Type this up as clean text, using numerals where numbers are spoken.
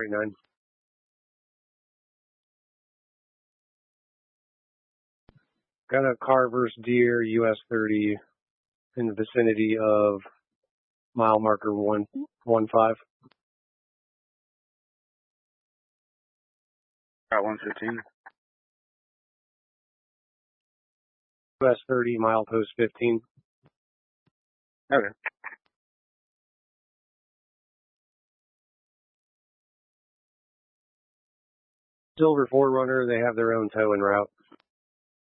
39. Got a Carver's Deer US 30 in the vicinity of mile marker 115. Got 115. US 30 mile post 15. Okay. Silver Forerunner, they have their own tow en route.